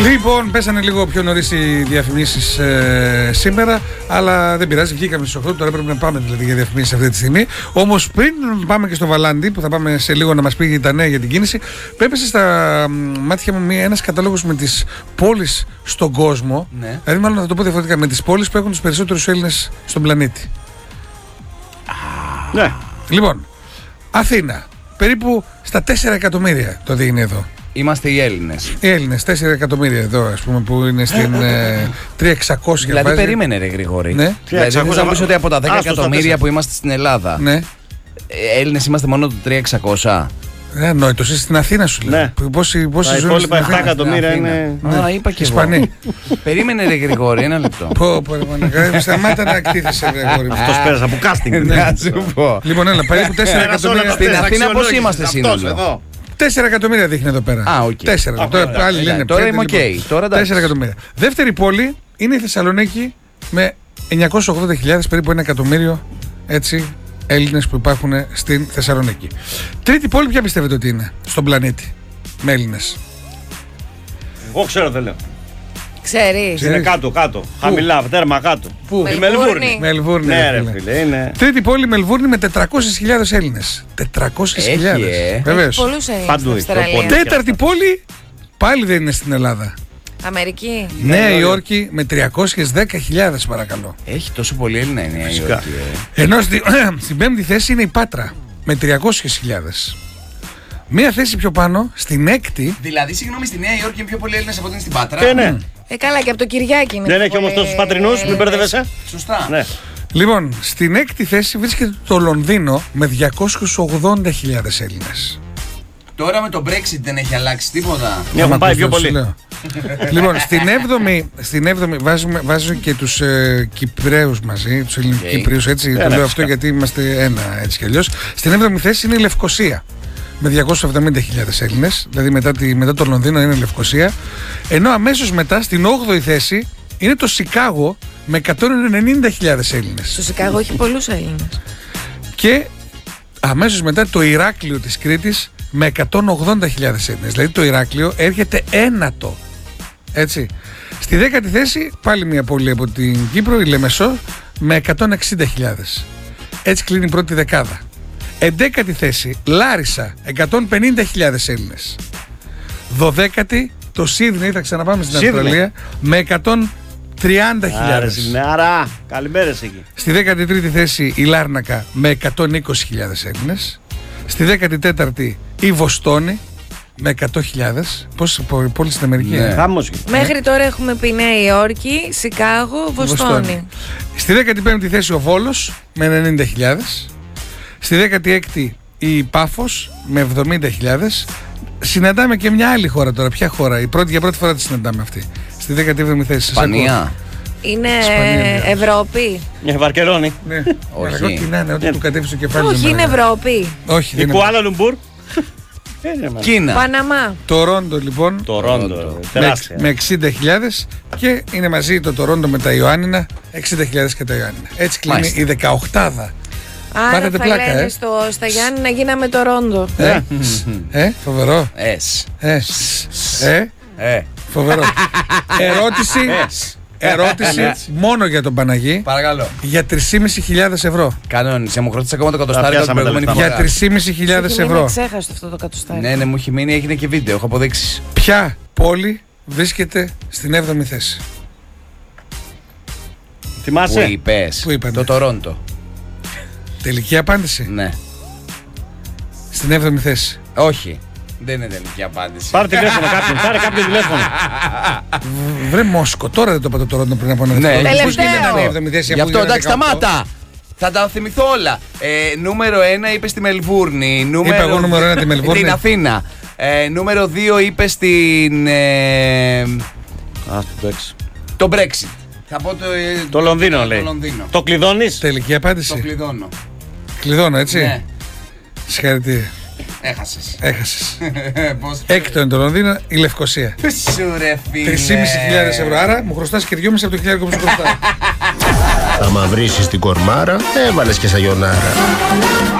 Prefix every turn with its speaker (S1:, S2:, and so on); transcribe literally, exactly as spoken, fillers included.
S1: Λοιπόν, πέσανε λίγο πιο νωρίς οι διαφημίσεις ε, σήμερα, αλλά δεν πειράζει, βγήκαμε στις οκτώ, τώρα πρέπει να πάμε δηλαδή για διαφημίσεις αυτή τη στιγμή. Όμως πριν πάμε και στο Βαλάντι, που θα πάμε σε λίγο να μας πει τα νέα για την κίνηση, πέπεσε στα μάτια μου μία, ένας καταλόγος με τις πόλεις στον κόσμο, ναι. Δηλαδή μάλλον θα το πω διαφορετικά, με τις πόλεις που έχουν τους περισσότερους Έλληνες στον πλανήτη.
S2: Ναι.
S1: Λοιπόν, Αθήνα, περίπου στα τέσσερα εκατομμύρια το δίνει εδώ.
S3: Είμαστε οι Έλληνες.
S1: Οι Έλληνες, τέσσερα εκατομμύρια εδώ, ας πούμε, που είναι στην ε, τρία χιλιάδες εξακόσια.
S3: Δηλαδή,
S1: βάζει.
S3: Περίμενε, ρε Γρηγόρη.
S1: Ναι.
S3: Δηλαδή, θες να πεις ότι από τα δέκα εκατομμύρια που είμαστε στην Ελλάδα,
S1: ναι.
S3: Έλληνες είμαστε μόνο το τρία χιλιάδες εξακόσια.
S1: Ναι, νόητος, είσαι στην Αθήνα σου λέει.
S2: Ναι.
S1: Πόσοι, πόσοι
S2: τα υπόλοιπα επτά εκατομμύρια είναι.
S3: Α, είπα και
S1: Ισπανοί.
S3: Περίμενε, ρε Γρηγόρη, ένα λεπτό.
S1: Πω, πω, ρε, σταμάτα να ακτήθεσαι, ρε Γρηγόρη.
S2: Αυτός πέρασε από casting.
S3: Να σου πω.
S1: Λοιπόν, έλα, περίπου τέσσερα εκατομμύρια.
S3: Στην Αθήνα πώς είμαστε σύνολο?
S1: τέσσερα εκατομμύρια δείχνει εδώ πέρα.
S3: Α, οκ.
S1: τέσσερα. Τώρα άλλοι λένε
S3: τώρα είμαι οκ. Τώρα εντάξει.
S1: τέσσερα εκατομμύρια. Δεύτερη πόλη είναι η Θεσσαλονίκη με εννιακόσιες ογδόντα χιλιάδες, περίπου ένα εκατομμύριο έτσι, Έλληνες που υπάρχουν στην Θεσσαλονίκη. Τρίτη πόλη, ποια πιστεύετε ότι είναι στον πλανήτη με Έλληνες?
S2: Εγώ ξέρω, δεν λέω.
S4: Ξέρεις.
S2: Είναι κάτω, κάτω. Χαμηλά, τέρμα κάτω.
S1: Πού?
S2: Η Μελβούρνη.
S1: Μελβούρνη.
S2: Ναι, ρε φίλε, είναι.
S1: Τρίτη πόλη, Μελβούρνη, με τετρακόσιες χιλιάδες Έλληνες. τετρακόσιες χιλιάδες.
S3: Ε.
S1: Βεβαίως.
S4: Πολλούς Έλληνες.
S2: Παντού.
S1: Τέταρτη πόλη, πάλι δεν είναι στην Ελλάδα.
S4: Αμερική.
S1: Νέα Υόρκη με τριακόσιες δέκα χιλιάδες, παρακαλώ.
S3: Έχει τόσο πολύ Έλληνα η Νέα Υόρκη.
S1: Ενώ στη, στην πέμπτη θέση είναι η Πάτρα με τριακόσιες χιλιάδες. Μία θέση πιο πάνω, στην έκτη.
S3: Δηλαδή, συγγνώμη, στη Νέα Υόρκη είναι πιο πολλοί Έλληνες από ότι είναι στην Πάτρα.
S2: Ε, ναι.
S4: Ε, καλά, και από το Κυριάκι είναι.
S2: Δεν έχει όμως τόσους πατρινούς, μην μπερδεύεσαι.
S3: Σωστά.
S2: Ναι.
S1: Λοιπόν, στην έκτη θέση βρίσκεται το Λονδίνο με διακόσιες ογδόντα χιλιάδες Έλληνες.
S3: Τώρα με το Brexit δεν έχει αλλάξει τίποτα.
S2: Έχουν πάει πιο πολύ.
S1: Λοιπόν, στην έβδομη, στην έβδομη βάζουμε, βάζω και τους ε, Κυπραίους μαζί, τους Ελληνικούς okay. Κύπριους, έτσι, yeah, το λέω αυτό γιατί είμαστε ένα έτσι κι αλλιώς. Στην έβδομη θέση είναι η Λευκοσία με διακόσιες εβδομήντα χιλιάδες Έλληνες, δηλαδή μετά, τη, μετά το Λονδίνο είναι η Λευκοσία. Ενώ αμέσως μετά, στην όγδοη θέση, είναι το Σικάγο με εκατόν ενενήντα χιλιάδες Έλληνες.
S4: Στο Σικάγο έχει πολλούς Έλληνες.
S1: Και αμέσως μετά το Ηράκλειο της Κρήτης με εκατόν ογδόντα χιλιάδες Έλληνες. Δηλαδή το Ηράκλειο έρχεται ένατο. Έτσι. Στη δέκατη θέση πάλι μια πόλη από την Κύπρο, η Λεμεσό, με εκατόν εξήντα χιλιάδες. Έτσι κλείνει η πρώτη δεκάδα. Εντέκατη θέση, Λάρισα, εκατόν πενήντα χιλιάδες Έλληνες. Δωδέκατη, το Σίδνεϊ, θα ξαναπάμε στην
S2: Σίδνεϊ.
S1: Αυστραλία, με εκατόν τριάντα χιλιάδες.
S2: Άρα, καλημέρες εκεί.
S1: Στη δέκατη τρίτη θέση, η Λάρνακα, με εκατόν είκοσι χιλιάδες Έλληνες. Στη δέκατη τέταρτη, η Βοστόνη, με εκατό χιλιάδες. Πόσες πόλεις στην Αμερική?
S3: Ναι.
S2: Χάμος.
S4: Μέχρι τώρα έχουμε πει Νέα Υόρκη, Σικάγο, Βοστόνη.
S1: Στη δέκατη πέμπτη θέση ο Βόλος με ενενήντα χιλιάδες. Στη δέκατη έκτη η Πάφος με εβδομήντα χιλιάδες. Συναντάμε και μια άλλη χώρα τώρα. Ποια χώρα? Η πρώτη, για πρώτη φορά τη συναντάμε αυτή. Στη δέκατη έβδομη θέση.
S3: Ισπανία.
S4: Είναι
S1: Ισπανία,
S4: Ευρώπη.
S2: Ναι, Βαρκελόνη.
S1: Ναι.
S3: Όχι.
S1: Εγώ τι να είναι, ό,τι του κατέβει στο κεφάλι.
S4: Όχι, είναι Ευρώπη.
S1: Όχι,
S2: Η
S1: δεν είναι.
S2: Κουάλα Λουμπούρ.
S3: Κίνα.
S4: Παναμά.
S1: Το Ρόντο λοιπόν.
S2: Το Ρόντο.
S1: με,
S2: Τεράστια.
S1: με εξήντα χιλιάδες και είναι μαζί το Τορόντο με τα Ιωάννινα, εξήντα χιλιάδες και τα Ιωάννινα. Έτσι κλείνει
S3: Μάλιστα.
S1: η δεκαοκτάδα.
S4: Άρα
S1: Πάθετε
S4: θα
S1: πλάκα,
S4: λένε
S1: ε.
S4: στο, στα Γιάννη να γίναμε το Ρόντο.
S1: Ε, ε, φοβερό.
S3: Εσ.
S1: Ε, ε,
S3: Ε.
S1: φοβερό. Ερώτηση, ερώτηση μόνο για τον Παναγί
S3: Παρακαλώ.
S1: για τρεις χιλιάδες πεντακόσια ευρώ.
S3: Κανόνισε, μου χρωστήσε ακόμα το κατοστάρι την
S2: πιάσαμε τα
S3: προηγούμενη
S2: λεφτά.
S3: φορά.
S1: Για τρεις χιλιάδες πεντακόσια
S4: Είναι
S1: ευρώ.
S4: ξέχαστο αυτό το κατοστάρι.
S3: Ναι, ναι, μου έχει μείνει, έγινε και βίντεο, έχω αποδείξεις.
S1: Ποια πόλη βρίσκεται στην έβδομη θέση?
S3: Που
S2: Θυμάσαι.
S3: είπες?
S1: Πού είπανε?
S3: Το Τορόντο.
S1: Τελική απάντηση.
S3: Ναι.
S1: Στην έβδομη θέση.
S3: Όχι. Δεν είναι τελική απάντηση.
S2: Πάρε τηλέφωνο κάποιον. Πάρε κάποιον τηλέφωνο.
S1: Βρε Μόσκο, τώρα δεν το είπα το Τορόντο πριν από ένα
S3: Ναι.
S1: δευτερόλεπτο. Πώς
S4: Τελευταίο.
S1: γίνεται να είναι η έβδομη θέση
S3: Γι'
S1: αφού
S3: αυτό
S1: είναι
S3: εντάξει,
S1: δεκαοκτώ?
S3: σταμάτα! Θα τα θυμηθώ όλα. Ε, νούμερο ένα είπε στη Μελβούρνη. Νούμερο...
S1: Είπα εγώ νούμερο ένα τη Μελβούρνη.
S3: Την Αθήνα. Ε, νούμερο δύο είπε στην. Ε,
S2: Α, το έξι.
S3: το Brexit. Θα πω το. ε,
S2: Το Λονδίνο λέει.
S3: Το Λονδίνο.
S2: Το κλειδώνεις.
S1: Τελική
S3: Το
S1: απάντηση.
S3: κλειδώνω.
S1: Κλειδώνω, έτσι.
S3: Ναι.
S1: Συγχαρητήρια.
S3: Έχασες.
S1: Έχασες.
S3: Πώς.
S1: Έκτο είναι το Λονδίνο, η Λευκοσία.
S3: Σου ρε φίλε.
S1: τρεις χιλιάδες πεντακόσια ευρώ. Άρα μου χρωστάς και δυόμισι από το χιλιάρικο που σου χρωστάω.
S5: Άμα βρίσεις την κορμάρα, έβαλες και σαγιονάρα.